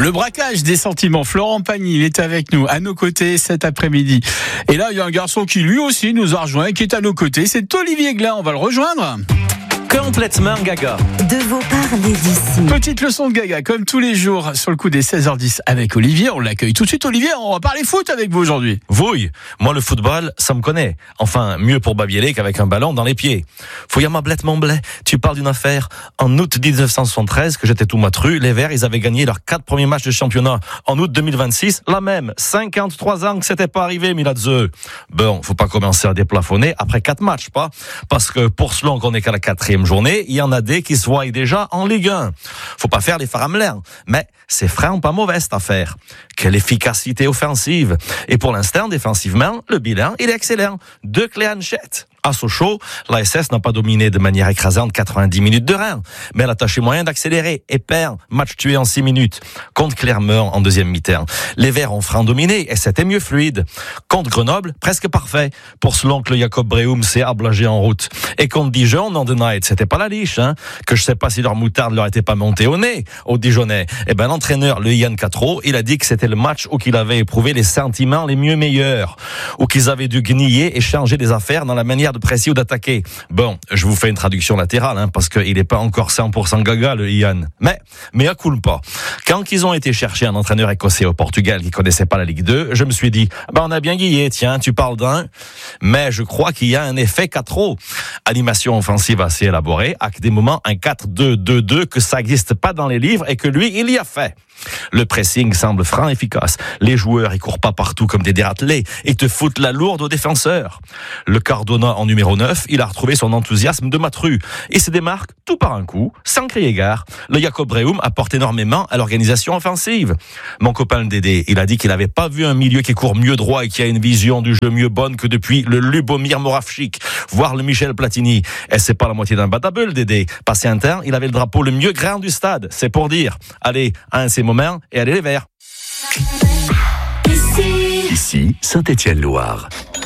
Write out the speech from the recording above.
Le braquage des sentiments. Florent Pagny, il est avec nous, à nos côtés cet après-midi. Et là, il y a un garçon qui lui aussi nous a rejoint, qui est à nos côtés. C'est Olivier Glin. On va le rejoindre. Complètement gaga. De vous parler d'ici. Petite leçon de gaga, comme tous les jours, sur le coup des 16h10 avec Olivier. On l'accueille tout de suite. Olivier, on va parler foot avec vous aujourd'hui. Oui, moi le football, ça me connaît. Enfin, mieux pour babieler qu'avec un ballon dans les pieds. Fouillama blette mon blé. Tu parles d'une affaire en août 1973, que j'étais tout matru. Les Verts, ils avaient gagné leurs 4 premiers matchs de championnat en août 2026. La même, 53 ans que c'était pas arrivé, Miladze. Bon, faut pas commencer à déplafonner après 4 matchs, pas? Parce que pour selon qu'on est qu'à la 4e journée, il y en a des qui se voient déjà en Ligue 1. Faut pas faire les faramelins, mais c'est vraiment pas mauvais cette affaire. Quelle efficacité offensive. Et pour l'instant, défensivement, le bilan, il est excellent. 2 clés hanchettes. À Sochaux, la SS n'a pas dominé de manière écrasante 90 minutes de Reims, mais elle a tâché moyen d'accélérer et perd, match tué en 6 minutes. Contre Clermont en deuxième mi-temps, les Verts ont franc dominé et c'était mieux fluide. Contre Grenoble, presque parfait, pour ce l'oncle Jacob Breum s'est ablagé en route. Et contre Dijon, non denied, c'était pas la liche, que je sais pas si leur moutarde leur était pas montée au nez, aux Dijonnais. Eh ben, l'entraîneur, le Yann Catro, il a dit que c'était le match où qu'il avait éprouvé les sentiments les mieux meilleurs, où qu'ils avaient dû gnier et changer des affaires dans la manière de presser ou d'attaquer. Bon, je vous fais une traduction latérale, parce qu'il n'est pas encore 100% gaga, le Ian. Mais à culpa. Quand ils ont été chercher un entraîneur écossais au Portugal qui connaissait pas la Ligue 2, je me suis dit, on a bien guillé, tiens, tu parles d'un. Mais je crois qu'il y a un effet 4-0. Animation offensive assez élaborée, avec des moments un 4-2-2-2 que ça n'existe pas dans les livres et que lui, il y a fait. Le pressing semble franc efficace. Les joueurs, ils courent pas partout comme des dératelés et te foutent la lourde aux défenseurs. Le Cardona en numéro 9, il a retrouvé son enthousiasme de matru et se démarque tout par un coup, sans crier gare. Le Jacob Breum apporte énormément à l'organisation offensive. Mon copain le Dédé, il a dit qu'il avait pas vu un milieu qui court mieux droit et qui a une vision du jeu mieux bonne que depuis le Lubomir Moravchik, voire le Michel Platini. Et c'est pas la moitié d'un batable, Dédé. Passé un temps, il avait le drapeau le mieux grand du stade. C'est pour dire. Allez, un c'est moment et allez les Verts. Ici Saint-Étienne-Loire.